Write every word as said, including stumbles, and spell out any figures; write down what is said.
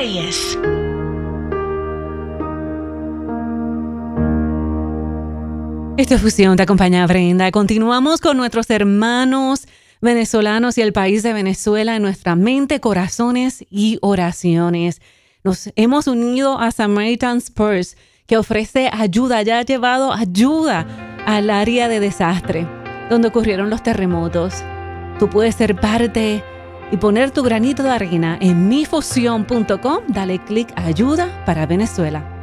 Reyes. Esta fusión te acompaña, Brenda. Continuamos con nuestros hermanos venezolanos y el país de Venezuela en nuestra mente, corazones y oraciones. Nos hemos unido a Samaritan's Purse, que ofrece ayuda, ya ha llevado ayuda al área de desastre donde ocurrieron los terremotos. Tú puedes ser parte y poner tu granito de arena en mi fusión punto com. Dale clic a ayuda para Venezuela.